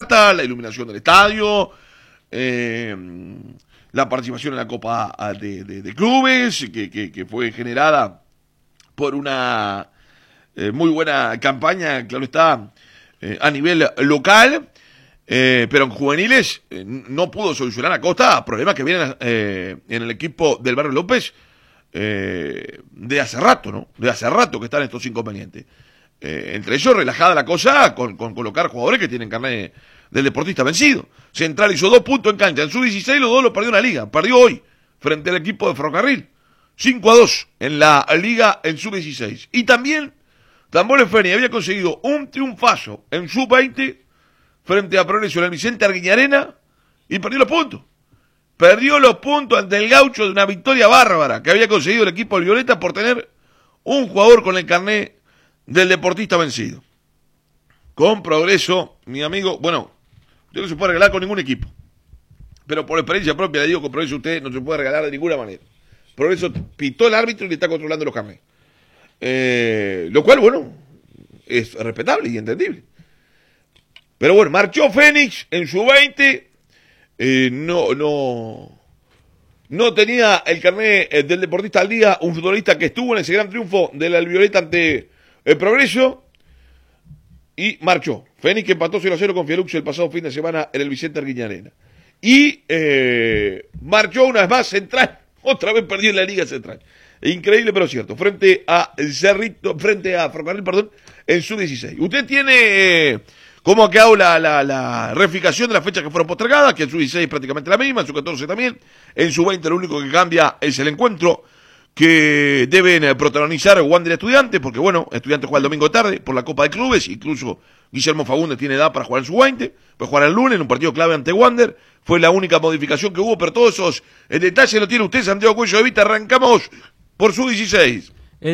plata, la iluminación del estadio, la participación en la Copa de Clubes, que fue generada por una muy buena campaña, claro está, a nivel local, pero en juveniles no pudo solucionar a Costa problemas que vienen en el equipo del Barrio López de hace rato, ¿no? De hace rato que están estos inconvenientes. Entre ellos, relajada la cosa con colocar jugadores que tienen carnet del deportista vencido. Central hizo 2 puntos en cancha, en su 16 los 2 los perdió en la liga, perdió hoy frente al equipo de Ferrocarril, 5-2 en la liga en su 16. Y también Tambores Feni había conseguido un triunfazo en su 20 frente a Progreso en el Vicente Arguiñarena y perdió los puntos. Perdió los puntos ante el Gaucho de una victoria bárbara que había conseguido el equipo del Violeta por tener un jugador con el carnet del deportista vencido. Con Progreso, mi amigo, bueno, usted no se puede regalar con ningún equipo, pero por experiencia propia le digo que con Progreso usted no se puede regalar de ninguna manera. Progreso pitó el árbitro y le está controlando los carnets. Lo cual, bueno, es respetable y entendible. Pero bueno, marchó Fénix en su 20, no tenía el carnet del deportista al día, un futbolista que estuvo en ese gran triunfo del Albioleta ante el Progreso, y marchó. Fénix que empató 0-0 con Fielux el pasado fin de semana en el Vicente Arguiñarena. Y marchó una vez más Central, otra vez perdió en la Liga Central. Increíble pero cierto, frente a Ferrocarril, perdón, en su 16. Usted tiene cómo ha quedado la reificación de las fechas que fueron postergadas, que en su 16 es prácticamente la misma, en su 14 también, en su 20 lo único que cambia es el encuentro que deben protagonizar Wander y Estudiantes, porque bueno, Estudiantes juega el domingo tarde por la Copa de Clubes, incluso Guillermo Fagundes tiene edad para jugar en su 20, pues jugar el lunes en un partido clave ante Wander, fue la única modificación que hubo, pero todos esos detalles lo tiene usted, Santiago Cuello de Vita. Arrancamos por su 16.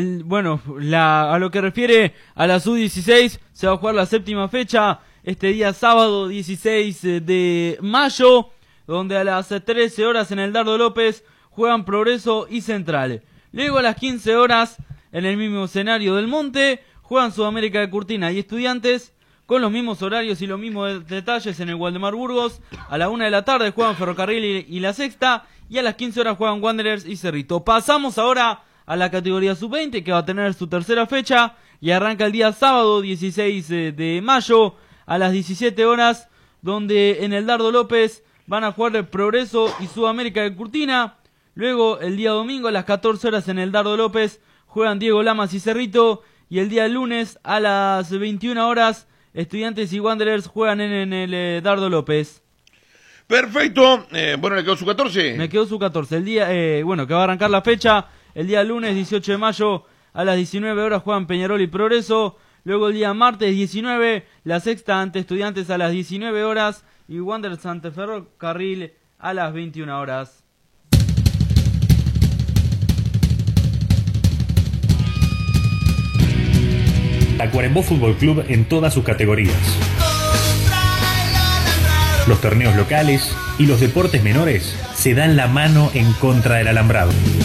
A lo que refiere a la Sub-16, se va a jugar la 7ª fecha, este día sábado 16 de mayo, donde a las 13 horas en el Dardo López juegan Progreso y Central. Luego a las 15 horas, en el mismo escenario del Monte, juegan Sudamérica de Curtina y Estudiantes, con los mismos horarios y los mismos detalles en el Waldemar Burgos. A la 1 de la tarde juegan Ferrocarril y La Sexta, y a las 15 horas juegan Wanderers y Cerrito. Pasamos ahora a la categoría sub-20, que va a tener su 3ª fecha, y arranca el día sábado 16 de mayo a las 17 horas, donde en el Dardo López van a jugar el Progreso y Sudamérica de Curtina. Luego el día domingo a las 14 horas en el Dardo López juegan Diego Lamas y Cerrito, y el día lunes a las 21 horas Estudiantes y Wanderers juegan en el Dardo López. Perfecto, bueno, ¿le quedó su 14? Me quedó su 14, el día, que va a arrancar la fecha. El día lunes 18 de mayo a las 19 horas juegan Peñarol y Progreso. Luego el día martes 19, La Sexta ante Estudiantes a las 19 horas y Wanderers ante Ferrocarril a las 21 horas. Tacuarembó Fútbol Club en todas sus categorías. Los torneos locales y los deportes menores se dan la mano en contra del alambrado.